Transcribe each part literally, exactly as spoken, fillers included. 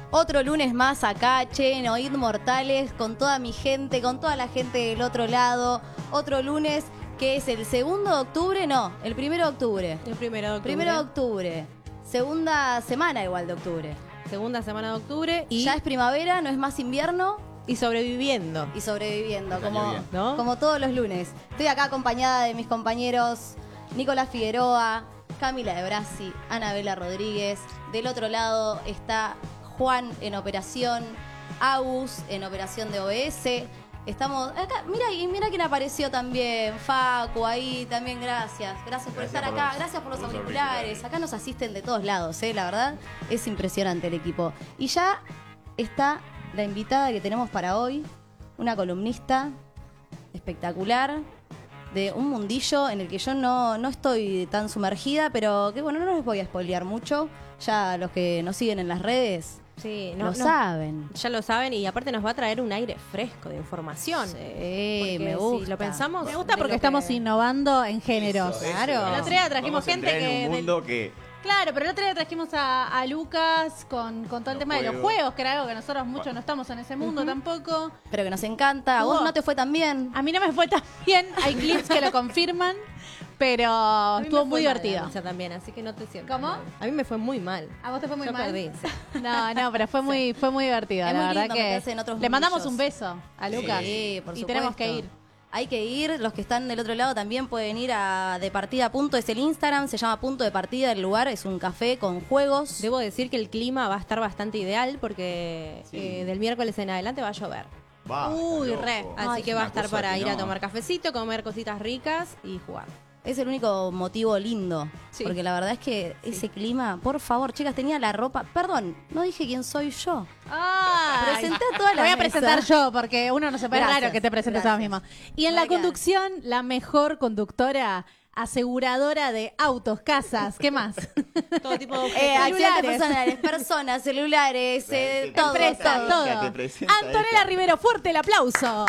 Otro lunes más acá, che, en Oíd Mortales, con toda mi gente, con toda la gente del otro lado. Otro lunes que es el segundo de octubre, no, el primero de octubre. El primero de octubre. Primero de octubre. Segunda semana igual de octubre. Segunda semana de octubre. Y ya es primavera, no es más invierno. Y sobreviviendo. Y sobreviviendo, como, ¿no? como todos los lunes. Estoy acá acompañada de mis compañeros Nicolás Figueroa, Camila de Brasi, Anabela Rodríguez. Del otro lado está Juan en operación, Agus en operación de O B S. Estamos acá, mira, y mira quién apareció también, Facu, ahí también, gracias. Gracias por Gracias estar por acá, los- gracias por los por los auriculares. auriculares. Acá nos asisten de todos lados, ¿eh? La verdad, es impresionante el equipo. Y ya está la invitada que tenemos para hoy, una columnista espectacular, de un mundillo en el que yo no, no estoy tan sumergida, pero que bueno, no les voy a spoilear mucho. Ya los que nos siguen en las redes Sí, lo saben. Ya lo saben y aparte nos va a traer un aire fresco de información. Sí, Porque me si gusta. lo pensamos. Me gusta de porque lo estamos que- innovando en géneros. Eso, eso. Claro. El otro día trajimos Vamos a gente entrar en que un del- mundo que Claro, pero el otro día trajimos a, a Lucas con, con todo el Los tema de los juegos. juegos, que era algo que nosotros muchos no estamos en ese mundo tampoco. Pero que nos encanta. ¿A vos Hubo- no te fue tan bien? A mí no me fue tan bien, hay clips que lo confirman, pero A mí me estuvo fue muy mal, divertido. Alicia, también, así que no te sientas ¿Cómo? mal. A mí me fue muy mal. ¿A vos te fue muy Yo mal? perdí, sí. No, no, pero fue muy, fue muy divertido, Es la muy verdad lindo que meterse en otros le mandamos mundillos. un beso a Lucas Sí, por y supuesto. tenemos que ir. Hay que ir, los que están del otro lado también pueden ir a De Partida Punto, es el Instagram, se llama Punto de Partida el lugar, es un café con juegos. Debo decir que el clima va a estar bastante ideal porque Sí. eh, del miércoles en adelante va a llover. va, Uy, está re. loco. Así Ay, que va a Una estar cosa para que ir a no. tomar cafecito, comer cositas ricas y jugar. Es el único motivo lindo, Sí. porque la verdad es que ese clima, por favor, chicas, tenía la ropa, perdón, no dije quién soy yo. Ay. Presenté a toda la Voy a mesa. presentar yo, porque uno no se puede. Es Gracias, raro que te presentes a vos gracias. mismo. Y en No la hay que- conducción, la mejor conductora, aseguradora de autos, casas, ¿qué más? Todo tipo de Eh, objetos. accidentes Celulares. personales, personas, celulares, eh, Que te todo, Empresa, todo. Que todo. te presenta Antonella esta. Rivero, fuerte el aplauso.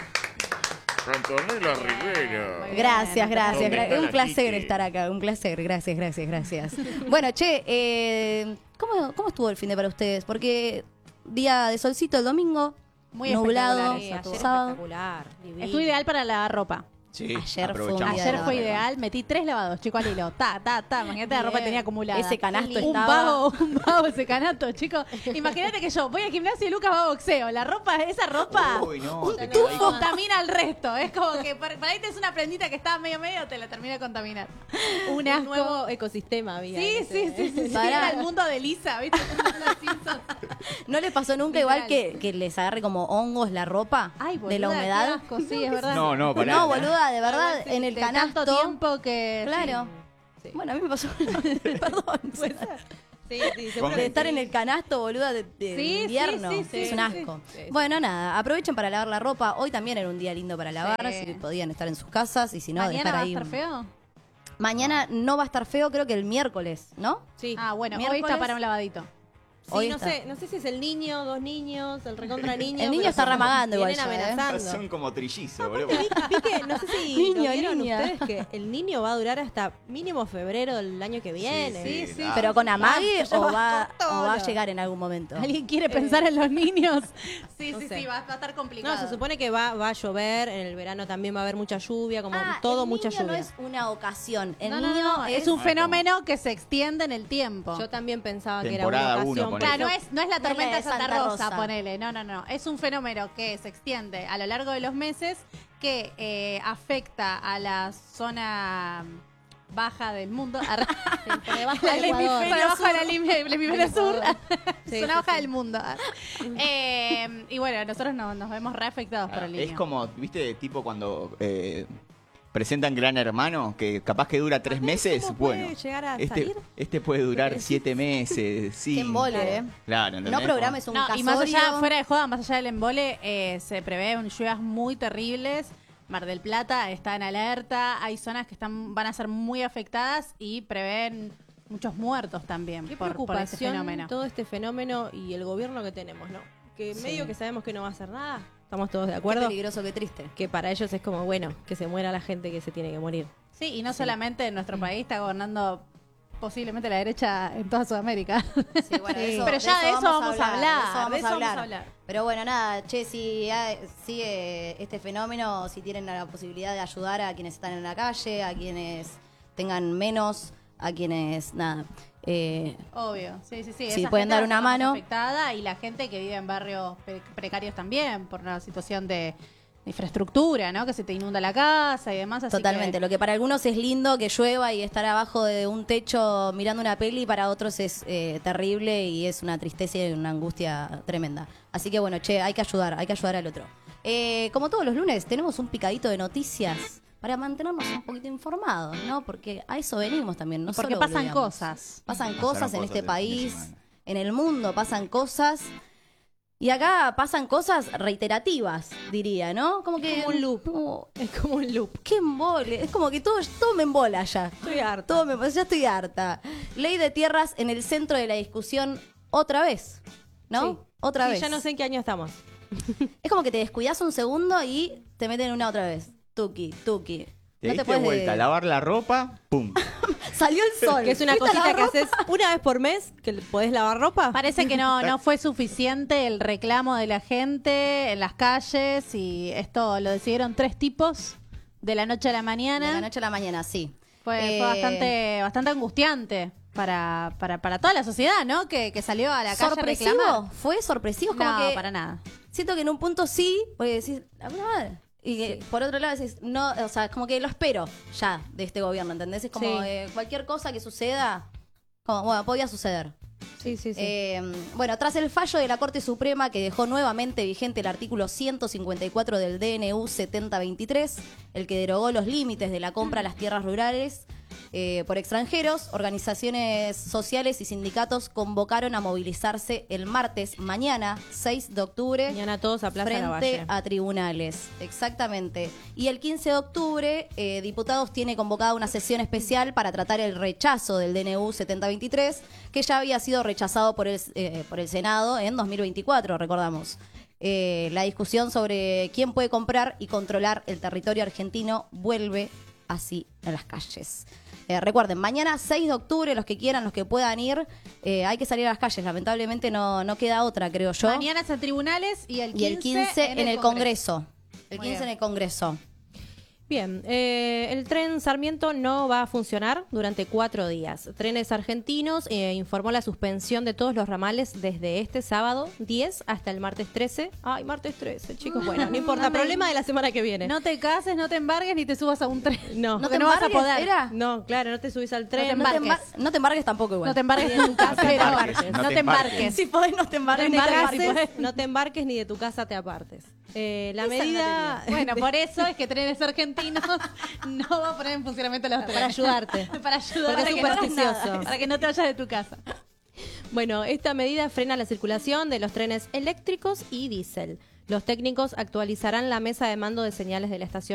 Antonella Rivera. Gracias, gracias. ¿Dónde gra- está un la placer Kiki? estar acá, un placer. Gracias, gracias, gracias. Bueno, che, eh, ¿cómo, ¿cómo estuvo el fin de para ustedes? Porque día de solcito el domingo, Muy nublado, espectacular Sí, eso, ayer sábado. espectacular. divino. Estuvo ideal para la ropa. Sí, Ayer fue un aprovechamos. día Ayer de fue la ideal, metí tres lavados, chico, al hilo. Ta, ta, ta. Imagínate la ropa que tenía acumulada. Ese canasto un estaba- vago, un vago ese canasto, chicos. Imagínate que yo voy al gimnasio y Lucas va a boxeo. La ropa, esa ropa, Uy, no, un te tufo quedó ahí. contamina al resto. Es como que para, para ahí tenés una prendita que estaba medio medio, te la termina de contaminar. Un Un asco. nuevo ecosistema había. Sí, en sí, ese- sí, sí, sí. Pará. Era el mundo de Lisa, ¿viste? Los Simpsons. ¿No les pasó nunca Literal. igual que, que les agarre como hongos la ropa Ay, boluda, de la qué humedad? asco, sí, es verdad. No, no, pará. No, boluda, de verdad, Sí, en el de canasto. tanto tiempo que... Claro. Sí. Bueno, a mí me pasó. Perdón. Sí, sí, De seguramente. estar en el canasto, boluda, de, de Sí, sí, invierno. sí, sí, es un sí, asco. sí. Sí, Bueno, nada, aprovechen para lavar la ropa. Hoy también era un día lindo para lavar, Sí. si podían estar en sus casas y si no, ¿Mañana dejar va a ahí. estar un- feo? Mañana no va a estar feo, creo que el miércoles, ¿no? Sí. Ah, bueno, hoy Miércoles. está para un lavadito. Sí, Hoy no está. sé, no sé si es el niño, dos niños, el recontra niño. El niño pero está son- ramagando igual vienen ya, ¿eh? amenazando. Son como trillizos, boludo. Vi, vi que, no sé si Niño, lo vieron niña. ustedes, que el niño va a durar hasta mínimo febrero del año que viene. sí, sí. Pero con amague Basta, ya o va va, con o va a todo. llegar en algún momento. ¿Alguien quiere pensar en los niños? Sí, No sí, sé. sí, va, va a estar complicado. No, se supone que va, va a llover, en el verano también va a haber mucha lluvia, como Ah, todo el mucha niño lluvia. no es una ocasión. El No, no, niño no, es, es un Ah, fenómeno que se extiende en el tiempo. Yo también pensaba que Temporada era una uno, ocasión. ponele. Claro, no es, no es la No es la tormenta de Santa, Santa Rosa, Rosa. ponele. No, no, no. Es un fenómeno que se extiende a lo largo de los meses que eh, afecta a la zona baja del mundo. por debajo del El Ecuador. hemisferio- por debajo del hemisferio- el hemisferio sur. Sí, zona sí, baja sí. del mundo. Eh, y bueno, nosotros no- nos vemos re afectados por el niño. Es como, viste, tipo cuando eh, presentan Gran Hermano, que capaz que dura tres meses. ¿Cómo puede Bueno, llegar a este, salir? este puede durar siete meses, sí. Qué embole, ¿eh? Claro, No ¿entendés? programes un No, casorio. y más allá, fuera de joda, más allá del embole, eh, se prevén lluvias muy terribles. Mar del Plata está en alerta, hay zonas que están van a ser muy afectadas y prevén muchos muertos también Qué por, por ese preocupación fenómeno. todo este fenómeno y el gobierno que tenemos, ¿no? Que Sí. medio que sabemos que no va a hacer nada. Estamos todos de Qué acuerdo. peligroso, qué triste. Que para ellos es como, bueno, que se muera la gente que se tiene que morir. Sí, y no solamente en nuestro país está gobernando posiblemente la derecha en toda Sudamérica. Sí, bueno, Sí. eso- Pero ya de eso vamos a hablar, de eso vamos de eso a vamos a hablar. hablar. Pero bueno, nada, che, si ah, sigue este fenómeno, si tienen la posibilidad de ayudar a quienes están en la calle, a quienes tengan menos, a quienes, nada, eh, Obvio, sí, sí, sí. Sí, Esa pueden gente dar va a una ser más mano. afectada y la gente que vive en barrios pre- precarios también por una situación de, de infraestructura, ¿no? Que se te inunda la casa y demás. Así totalmente. que- Lo que para algunos es lindo que llueva y estar abajo de un techo mirando una peli, para otros es eh, terrible y es una tristeza y una angustia tremenda. Así que bueno, che, hay que ayudar, hay que ayudar al otro. Eh, como todos los lunes, tenemos un picadito de noticias para mantenernos un poquito informados, ¿no? Porque a eso venimos también, no Porque solo pasan boludeamos. cosas. Pasan Pasaron cosas en cosas este el fin de país, semana. en el mundo pasan cosas. Y acá pasan cosas reiterativas, diría, ¿no? Como que... como un loop. como- Es como un loop. ¡Qué embole! Es como que todo, todo me embola ya. Estoy harta. Todo me, ya estoy harta. Ley de tierras en el centro de la discusión otra vez, ¿no? Sí. Otra Sí, vez. ya no sé en qué año estamos. Es como que te descuidas un segundo y te meten una otra vez. Tuki, tuki. Te No diste puedes vuelta a de- lavar la ropa, pum. Salió el sol. Que es una ¿Fuiste a cosita lavar que ropa? haces una vez por mes, que podés lavar ropa. Parece que no, no fue suficiente el reclamo de la gente en las calles y esto lo decidieron tres tipos de la noche a la mañana. De la noche a la mañana, sí. Fue, Eh, fue bastante, bastante angustiante para, para, para toda la sociedad, ¿no? Que, que salió a la calle a reclamar. ¿Sorpresivo? ¿Fue sorpresivo? Es como No, que para nada. siento que en un punto sí, porque decís, la puta madre. Y que por otro lado decís, no, o sea, como que lo espero ya de este gobierno, ¿entendés? Es como Sí. eh, cualquier cosa que suceda, como, bueno, podía suceder. Sí, sí, sí. Eh, bueno, tras el fallo de la Corte Suprema que dejó nuevamente vigente el artículo ciento cincuenta y cuatro del D N U setenta veintitrés, el que derogó los límites de la compra a las tierras rurales eh, por extranjeros, organizaciones sociales y sindicatos convocaron a movilizarse el martes, mañana, seis de octubre, Mañana todos a Plaza frente Lavalle. a tribunales. Exactamente. Y el quince de octubre, eh, Diputados tiene convocada una sesión especial para tratar el rechazo del D N U setenta veintitrés, que ya había sido rechazado por el, eh, por el Senado en dos mil veinticuatro, recordamos. Eh, la discusión sobre quién puede comprar y controlar el territorio argentino vuelve así a las calles. Eh, recuerden, mañana seis de octubre, los que quieran, los que puedan ir, eh, hay que salir a las calles. Lamentablemente no, no queda otra, creo yo. Mañana es en tribunales y el quince, Y el quince en, el Congreso. El Muy quince en bien. el Congreso. Bien, eh, el tren Sarmiento no va a funcionar durante cuatro días. Trenes Argentinos eh, informó la suspensión de todos los ramales desde este sábado diez hasta el martes trece. Ay, martes trece, chicos. Bueno, no importa, No te- problema de la semana que viene. No te cases, no te embargues ni te subas a un tren. No. ¿No Porque te no vas a embargues, poder. era? No, claro, no te subís al te tren. No te, embarques. embar- no te embargues tampoco igual. No te embarques en tu casa. te pero- embarques, no No te te embarques. embarques. Si podés, no te embargues. No ni te te embarques, embarques. no te embarques ni de tu casa te apartes. Eh, la Esa no medida... Bueno, por eso es que Trenes Argentinos no va a poner en funcionamiento los trenes. Para ayudarte. Para ayudar. Porque Para es que no hagas supersticioso. nada, para que no te vayas de tu casa. Bueno, esta medida frena la circulación de los trenes eléctricos y diésel. Los técnicos actualizarán la mesa de mando de señales de la estación